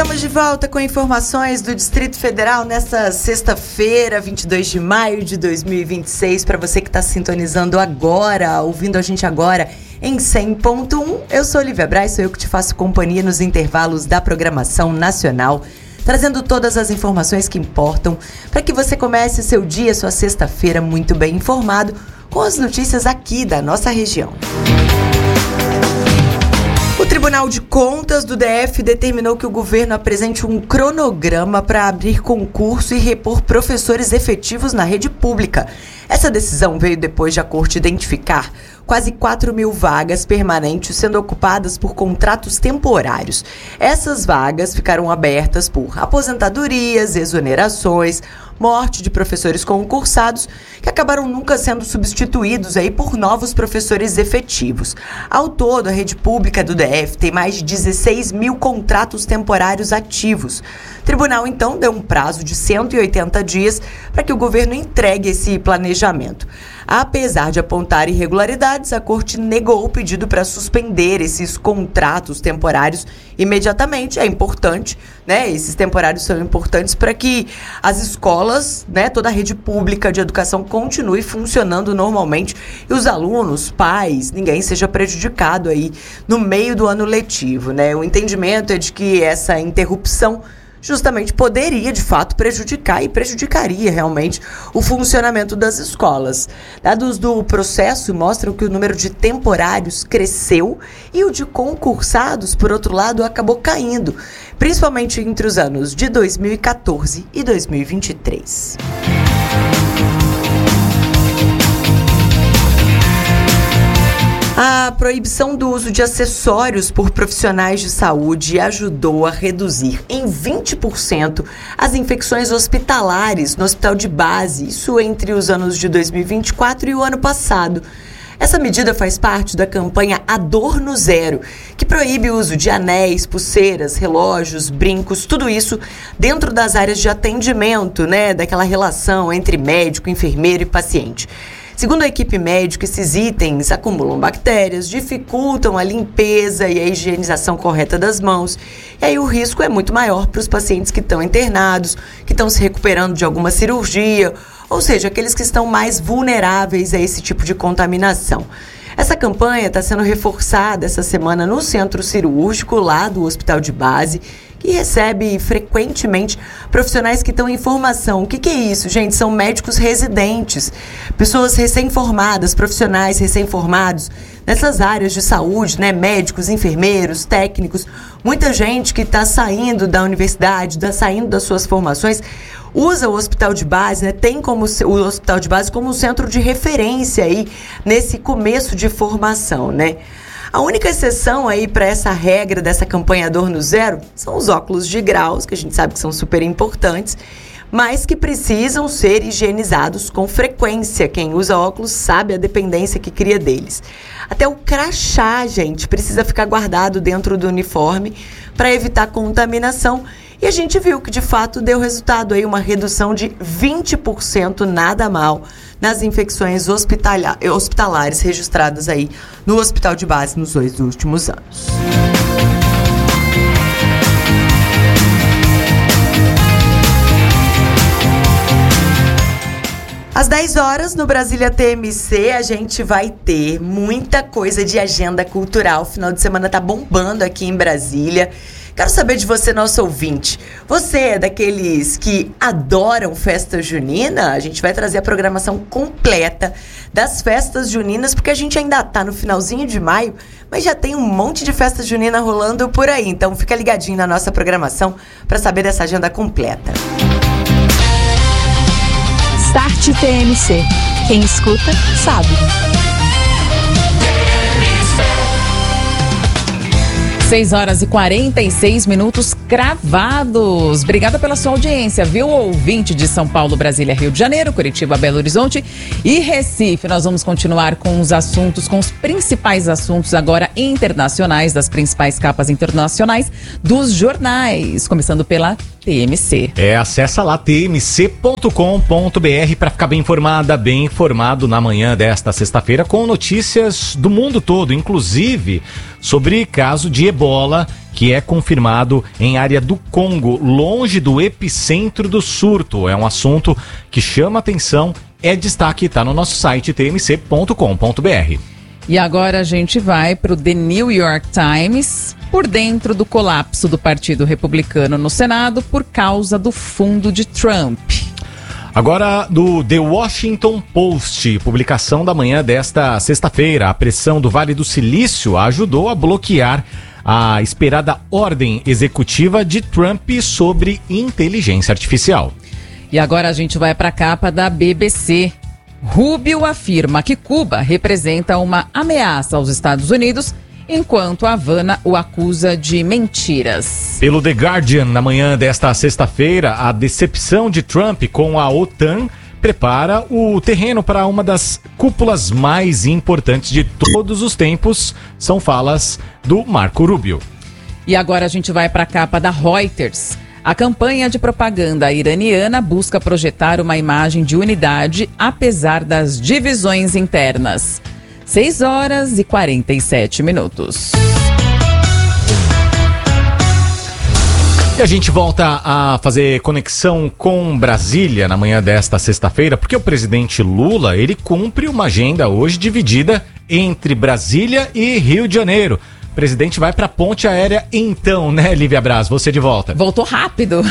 Estamos de volta com informações do Distrito Federal nesta sexta-feira, 22 de maio de 2026. Para você que está sintonizando agora, ouvindo a gente agora em 100.1, eu sou Olivia Braz, sou eu que te faço companhia nos intervalos da programação nacional, trazendo todas as informações que importam para que você comece seu dia, sua sexta-feira, muito bem informado com as notícias aqui da nossa região. O Tribunal de Contas do DF determinou que o governo apresente um cronograma para abrir concurso e repor professores efetivos na rede pública. Essa decisão veio depois de a Corte identificar quase 4.000 vagas permanentes sendo ocupadas por contratos temporários. Essas vagas ficaram abertas por aposentadorias, exonerações, morte de professores concursados que acabaram nunca sendo substituídos aí por novos professores efetivos. Ao todo, a rede pública do DF tem mais de 16 mil contratos temporários ativos. O tribunal, então, deu um prazo de 180 dias para que o governo entregue esse planejamento. Apesar de apontar irregularidades, a Corte negou o pedido para suspender esses contratos temporários imediatamente. É importante, né? Esses temporários são importantes para que as escolas, né, toda a rede pública de educação continue funcionando normalmente e os alunos, pais, ninguém seja prejudicado aí no meio do ano letivo, né? O entendimento é de que essa interrupção justamente poderia, de fato, prejudicar e prejudicaria realmente o funcionamento das escolas. Dados do processo mostram que o número de temporários cresceu e o de concursados, por outro lado, acabou caindo, principalmente entre os anos de 2014 e 2023. A proibição do uso de acessórios por profissionais de saúde ajudou a reduzir em 20% as infecções hospitalares no hospital de base, isso entre os anos de 2024 e o ano passado. Essa medida faz parte da campanha Adorno Zero, que proíbe o uso de anéis, pulseiras, relógios, brincos, tudo isso dentro das áreas de atendimento, né, daquela relação entre médico, enfermeiro e paciente. Segundo a equipe médica, esses itens acumulam bactérias, dificultam a limpeza e a higienização correta das mãos. E aí o risco é muito maior para os pacientes que estão internados, que estão se recuperando de alguma cirurgia, ou seja, aqueles que estão mais vulneráveis a esse tipo de contaminação. Essa campanha está sendo reforçada essa semana no centro cirúrgico lá do hospital de base, que recebe frequentemente profissionais que estão em formação. O que é isso, gente? São médicos residentes, pessoas recém-formadas, profissionais recém-formados nessas áreas de saúde, né? Médicos, enfermeiros, técnicos, muita gente que está saindo da universidade, está saindo das suas formações, usa o hospital de base, né? Tem como o hospital de base como um centro de referência aí nesse começo de formação, né? A única exceção aí para essa regra dessa campanha Adorno Zero são os óculos de graus, que a gente sabe que são super importantes, mas que precisam ser higienizados com frequência. Quem usa óculos sabe a dependência que cria deles. Até o crachá, gente, precisa ficar guardado dentro do uniforme para evitar contaminação. E a gente viu que, de fato, deu resultado aí uma redução de 20%, nada mal, nas infecções hospitalares registradas aí no hospital de base nos 2 últimos anos. Às 10 horas, no Brasília TMC, a gente vai ter muita coisa de agenda cultural. O final de semana tá bombando aqui em Brasília. Quero saber de você, nosso ouvinte. Você é daqueles que adoram festa junina? A gente vai trazer a programação completa das festas juninas, porque a gente ainda tá no finalzinho de maio, mas já tem um monte de festa junina rolando por aí. Então fica ligadinho na nossa programação para saber dessa agenda completa. Start TMC. Quem escuta, sabe. 6 horas e 46 minutos cravados. Obrigada pela sua audiência, viu? Ouvinte de São Paulo, Brasília, Rio de Janeiro, Curitiba, Belo Horizonte e Recife. Nós vamos continuar com os assuntos, com os principais assuntos agora internacionais, das principais capas internacionais dos jornais, começando pela TMC. Acessa lá tmc.com.br para ficar bem informada, bem informado na manhã desta sexta-feira com notícias do mundo todo, inclusive sobre caso de ebola que é confirmado em área do Congo, longe do epicentro do surto. É um assunto que chama atenção, é destaque, está no nosso site tmc.com.br. E agora a gente vai para o The New York Times, por dentro do colapso do Partido Republicano no Senado por causa do fundo de Trump. Agora do The Washington Post, publicação da manhã desta sexta-feira. A pressão do Vale do Silício ajudou a bloquear a esperada ordem executiva de Trump sobre inteligência artificial. E agora a gente vai para a capa da BBC. Rubio afirma que Cuba representa uma ameaça aos Estados Unidos, enquanto Havana o acusa de mentiras. Pelo The Guardian, na manhã desta sexta-feira, a decepção de Trump com a OTAN prepara o terreno para uma das cúpulas mais importantes de todos os tempos. São falas do Marco Rubio. E agora a gente vai para a capa da Reuters. A campanha de propaganda iraniana busca projetar uma imagem de unidade, apesar das divisões internas. 6 horas e 47 minutos. E a gente volta a fazer conexão com Brasília na manhã desta sexta-feira, porque o presidente Lula, ele cumpre uma agenda hoje dividida entre Brasília e Rio de Janeiro. O presidente vai para a ponte aérea então, né, Lívia Braz? Você de volta. Voltou rápido.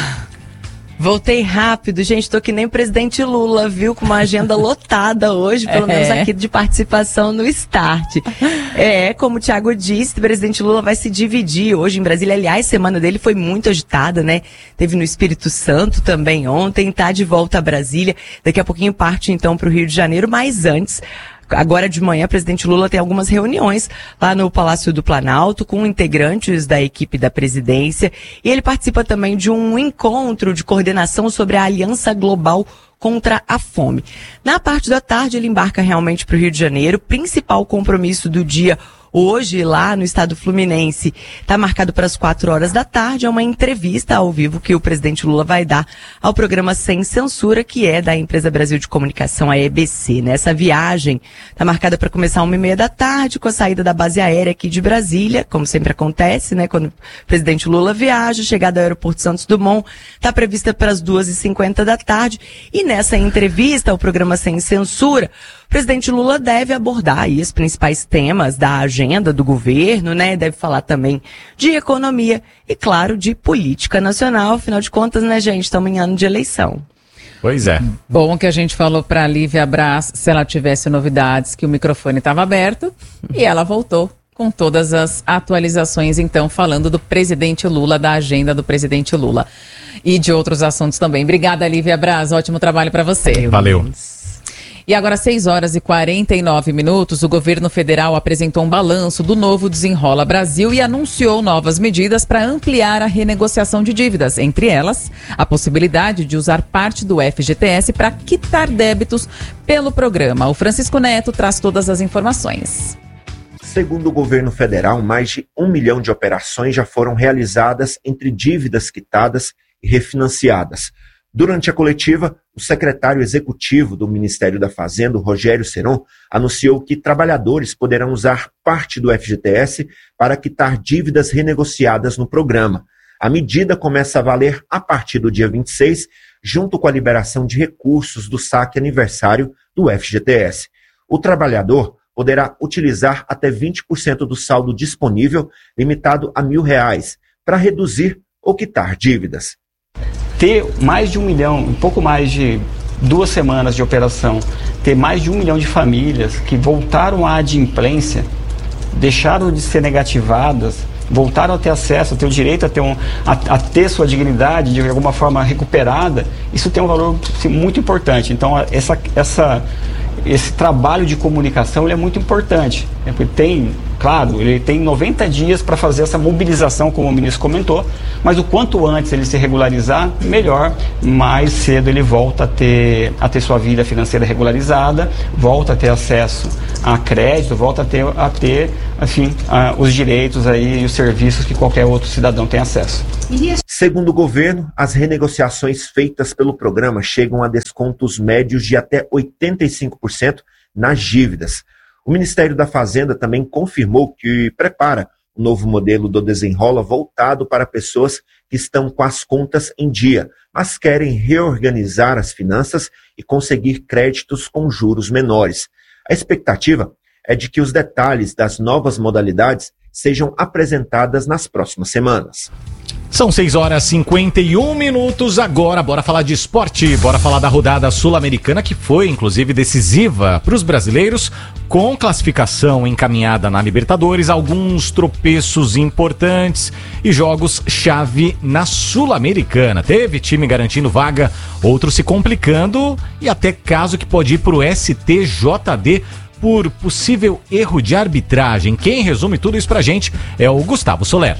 Voltei rápido, gente, tô que nem o presidente Lula, viu? Com uma agenda lotada hoje, pelo menos aqui de participação no Start. Como o Thiago disse, o presidente Lula vai se dividir hoje em Brasília. Aliás, a semana dele foi muito agitada, né? Teve no Espírito Santo também ontem, tá de volta a Brasília. Daqui a pouquinho parte então pro Rio de Janeiro, mas antes... Agora de manhã, o presidente Lula tem algumas reuniões lá no Palácio do Planalto com integrantes da equipe da presidência. E ele participa também de um encontro de coordenação sobre a Aliança Global contra a Fome. Na parte da tarde, ele embarca realmente para o Rio de Janeiro. Principal compromisso do dia hoje, lá no estado fluminense, está marcado para as 4 horas da tarde. É uma entrevista ao vivo que o presidente Lula vai dar ao programa Sem Censura, que é da Empresa Brasil de Comunicação, a EBC. Essa viagem está marcada para começar 1h30 da tarde, com a saída da base aérea aqui de Brasília, como sempre acontece, né? Quando o presidente Lula viaja, chegada ao aeroporto Santos Dumont, está prevista para as 2h50 da tarde. E nessa entrevista ao programa Sem Censura, o presidente Lula deve abordar aí os principais temas da agenda do governo, né? Deve falar também de economia e, claro, de política nacional. Afinal de contas, né, gente, estamos em ano de eleição. Pois é. Bom que a gente falou para a Lívia Braz, se ela tivesse novidades, que o microfone estava aberto, e ela voltou com todas as atualizações, então, falando do presidente Lula, da agenda do presidente Lula. E de outros assuntos também. Obrigada, Lívia Braz. Ótimo trabalho para você. Valeu. E agora, 6 horas e 49 minutos, o governo federal apresentou um balanço do novo Desenrola Brasil e anunciou novas medidas para ampliar a renegociação de dívidas. Entre elas, a possibilidade de usar parte do FGTS para quitar débitos pelo programa. O Francisco Neto traz todas as informações. Segundo o governo federal, mais de 1 milhão de operações já foram realizadas entre dívidas quitadas e refinanciadas. Durante a coletiva, o secretário executivo do Ministério da Fazenda, Rogério Seron, anunciou que trabalhadores poderão usar parte do FGTS para quitar dívidas renegociadas no programa. A medida começa a valer a partir do dia 26, junto com a liberação de recursos do saque aniversário do FGTS. O trabalhador poderá utilizar até 20% do saldo disponível, limitado a R$1.000, para reduzir ou quitar dívidas. Ter mais de 1 milhão, um pouco mais de 2 semanas de operação, ter mais de 1 milhão de famílias que voltaram à adimplência, deixaram de ser negativadas, voltaram a ter acesso, a ter o direito a ter sua dignidade de alguma forma recuperada, isso tem um valor muito importante. Então, esse trabalho de comunicação ele é muito importante. Ele tem 90 dias para fazer essa mobilização, como o ministro comentou, mas o quanto antes ele se regularizar, melhor. Mais cedo ele volta a ter sua vida financeira regularizada, volta a ter acesso a crédito, volta a ter os direitos aí e os serviços que qualquer outro cidadão tem acesso. Segundo o governo, as renegociações feitas pelo programa chegam a descontos médios de até 85% nas dívidas. O Ministério da Fazenda também confirmou que prepara um novo modelo do Desenrola voltado para pessoas que estão com as contas em dia, mas querem reorganizar as finanças e conseguir créditos com juros menores. A expectativa é de que os detalhes das novas modalidades sejam apresentadas nas próximas semanas. São 6h51, agora bora falar de esporte, bora falar da rodada sul-americana que foi inclusive decisiva para os brasileiros, com classificação encaminhada na Libertadores, alguns tropeços importantes e jogos-chave na Sul-Americana. Teve time garantindo vaga, outros se complicando e até caso que pode ir para o STJD por possível erro de arbitragem. Quem resume tudo isso pra gente é o Gustavo Soler.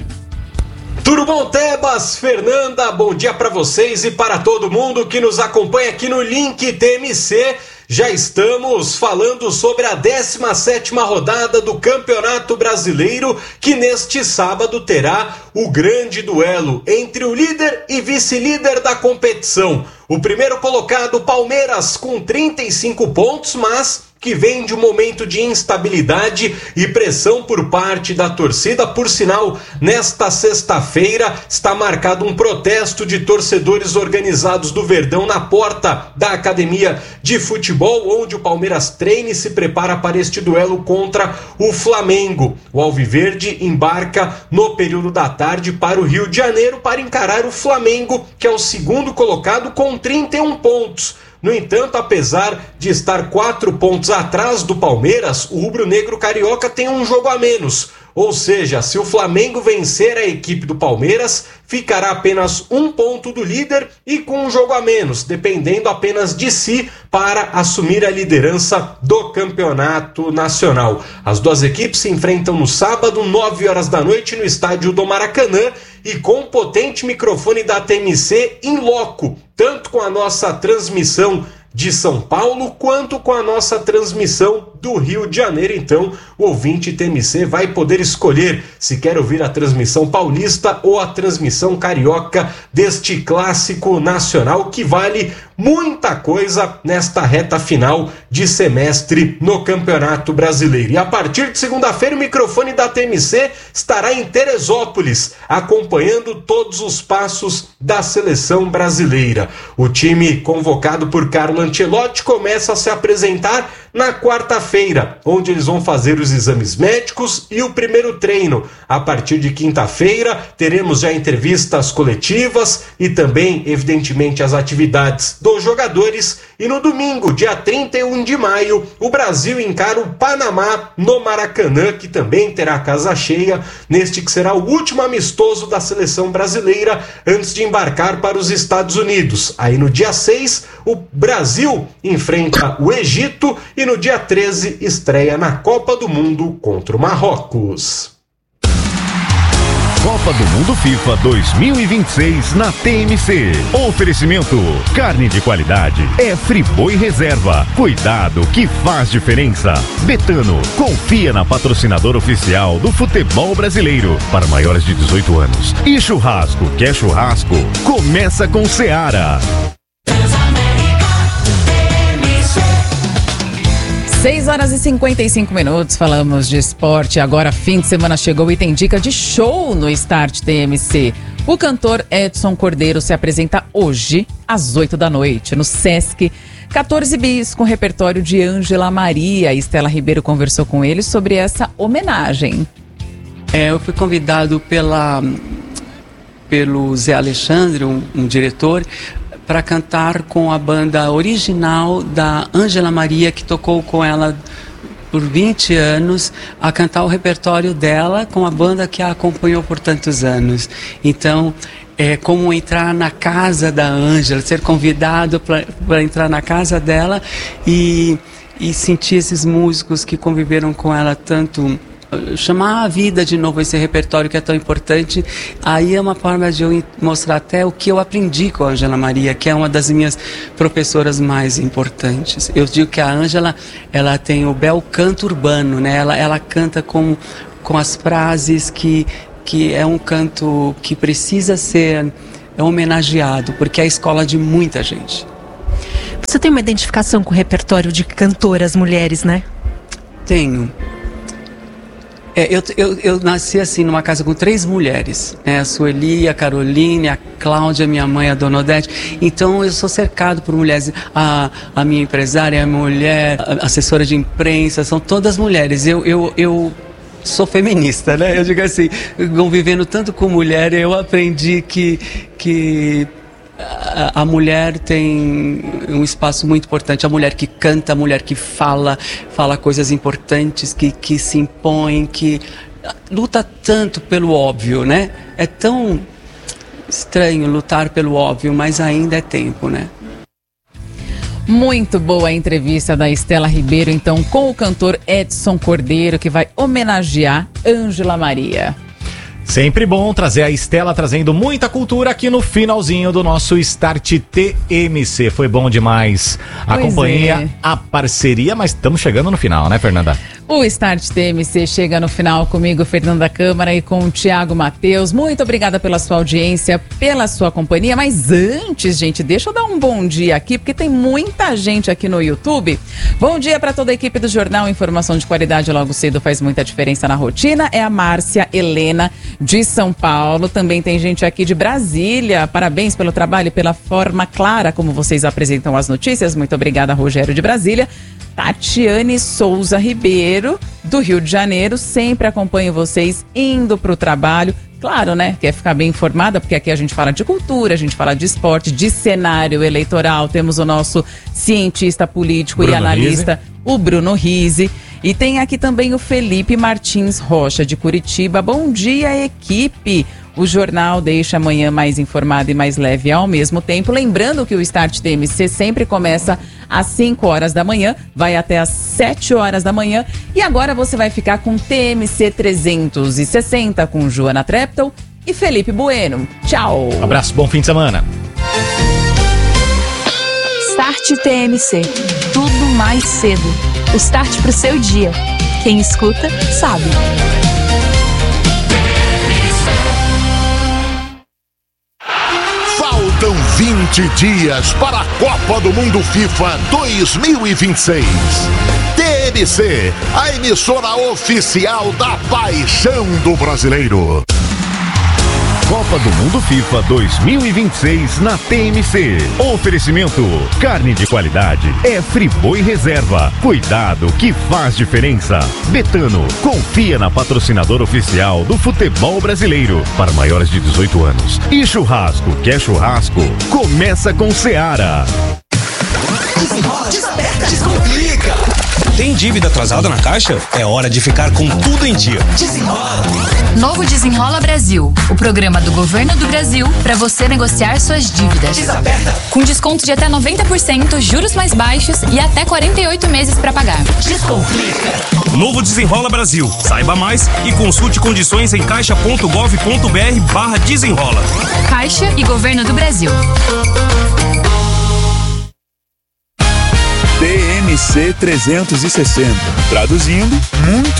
Tudo bom, Tebas, Fernanda, bom dia para vocês e para todo mundo que nos acompanha aqui no Link TMC. Já estamos falando sobre a 17ª rodada do Campeonato Brasileiro, que neste sábado terá o grande duelo entre o líder e vice-líder da competição. O primeiro colocado, Palmeiras, com 35 pontos, mas que vem de um momento de instabilidade e pressão por parte da torcida. Por sinal, nesta sexta-feira está marcado um protesto de torcedores organizados do Verdão na porta da academia de futebol, onde o Palmeiras treina e se prepara para este duelo contra o Flamengo. O Alviverde embarca no período da tarde para o Rio de Janeiro para encarar o Flamengo, que é o segundo colocado com 31 pontos. No entanto, apesar de estar 4 pontos atrás do Palmeiras, o rubro-negro carioca tem um jogo a menos. Ou seja, se o Flamengo vencer a equipe do Palmeiras, ficará apenas 1 ponto do líder e com um jogo a menos, dependendo apenas de si para assumir a liderança do campeonato nacional. As duas equipes se enfrentam no sábado, 9 horas da noite, no estádio do Maracanã, e com um potente microfone da TMC em loco, tanto com a nossa transmissão de São Paulo, quanto com a nossa transmissão do Rio de Janeiro. Então, o ouvinte TMC vai poder escolher se quer ouvir a transmissão paulista ou a transmissão carioca deste clássico nacional, que vale muita coisa nesta reta final de semestre no Campeonato Brasileiro. E a partir de segunda-feira, o microfone da TMC estará em Teresópolis, acompanhando todos os passos da seleção brasileira. O time convocado por Carlo Ancelotti começa a se apresentar na quarta-feira, onde eles vão fazer os exames médicos e o primeiro treino. A partir de quinta-feira, teremos já entrevistas coletivas e também, evidentemente, as atividades dos jogadores. E no domingo, dia 31 de maio, o Brasil encara o Panamá no Maracanã, que também terá casa cheia, neste que será o último amistoso da seleção brasileira antes de embarcar para os Estados Unidos. Aí no dia 6, o Brasil enfrenta o Egito e no dia 13 estreia na Copa do Mundo contra o Marrocos. Copa do Mundo FIFA 2026 na TMC. Oferecimento: carne de qualidade é Friboi Reserva. Cuidado que faz diferença. Betano, confia na patrocinadora oficial do futebol brasileiro para maiores de 18 anos. E churrasco, quer churrasco? Começa com Seara. 6h55, falamos de esporte. Agora, fim de semana chegou e tem dica de show no Start TMC. O cantor Edson Cordeiro se apresenta hoje, às 8 da noite, no Sesc 14 Bis, com repertório de Ângela Maria. A Estela Ribeiro conversou com ele sobre essa homenagem. Eu fui convidado pelo Zé Alexandre, um diretor, para cantar com a banda original da Ângela Maria, que tocou com ela por 20 anos, a cantar o repertório dela com a banda que a acompanhou por tantos anos. Então, é como entrar na casa da Ângela, ser convidado para entrar na casa dela e sentir esses músicos que conviveram com ela tanto, chamar a vida de novo esse repertório que é tão importante. Aí é uma forma de eu mostrar até o que eu aprendi com a Ângela Maria, que é uma das minhas professoras mais importantes. Eu digo que a Ângela, ela tem o bel canto urbano, né? Ela canta com as frases que é um canto que precisa ser homenageado, porque é a escola de muita gente. Você tem uma identificação com o repertório de cantoras mulheres, né? Tenho. Eu nasci assim numa casa com 3 mulheres, né? A Sueli, a Caroline, a Cláudia, minha mãe, a Dona Odete. Então eu sou cercado por mulheres. A minha empresária, a mulher, a assessora de imprensa, são todas mulheres. Eu sou feminista, né? Eu digo assim, convivendo tanto com mulher, eu aprendi que a mulher tem um espaço muito importante. A mulher que canta, a mulher que fala coisas importantes, que se impõe, que luta tanto pelo óbvio, né? É tão estranho lutar pelo óbvio, mas ainda é tempo, né? Muito boa a entrevista da Estela Ribeiro, então, com o cantor Edson Cordeiro, que vai homenagear Ângela Maria. Sempre bom trazer a Estela trazendo muita cultura aqui no finalzinho do nosso Start TMC. Foi bom demais a companhia, a parceria, mas estamos chegando no final, né, Fernanda? O Start TMC chega no final comigo, Fernanda Câmara, e com o Thiago Matheus. Muito obrigada pela sua audiência, pela sua companhia. Mas antes, gente, deixa eu dar um bom dia aqui, porque tem muita gente aqui no YouTube. Bom dia para toda a equipe do Jornal. Informação de qualidade logo cedo faz muita diferença na rotina. É a Márcia Helena, de São Paulo. Também tem gente aqui de Brasília. Parabéns pelo trabalho e pela forma clara como vocês apresentam as notícias. Muito obrigada, Rogério de Brasília. Tatiane Souza Ribeiro, do Rio de Janeiro, sempre acompanho vocês indo para o trabalho. Claro, né? Quer ficar bem informada, porque aqui a gente fala de cultura, a gente fala de esporte, de cenário eleitoral. Temos o nosso cientista político e analista, o Bruno Rizzi. E tem aqui também o Felipe Martins Rocha, de Curitiba. Bom dia, equipe! O jornal deixa amanhã mais informado e mais leve ao mesmo tempo. Lembrando que o Start TMC sempre começa às 5 horas da manhã, vai até às 7 horas da manhã. E agora você vai ficar com TMC 360 com Joana Treptow e Felipe Bueno. Tchau! Um abraço, bom fim de semana. Start TMC. Tudo mais cedo. O start pro seu dia. Quem escuta, sabe. Faltam 20 dias para a Copa do Mundo FIFA 2026. TMC, a emissora oficial da paixão do brasileiro. Copa do Mundo FIFA 2026 na TMC. Oferecimento: carne de qualidade é Friboi Reserva. Cuidado que faz diferença. Betano, confia na patrocinadora oficial do futebol brasileiro para maiores de 18 anos. E churrasco, quer churrasco? Começa com Seara. Desenrola, desperta, descomplica. Tem dívida atrasada na Caixa? É hora de ficar com tudo em dia. Desenrola. Novo Desenrola Brasil, o programa do Governo do Brasil para você negociar suas dívidas. Desaperta. Com desconto de até 90%, juros mais baixos e até 48 meses para pagar. Descomplica. Novo Desenrola Brasil. Saiba mais e consulte condições em caixa.gov.br/desenrola. Caixa e Governo do Brasil. TMC 360. Traduzindo, muito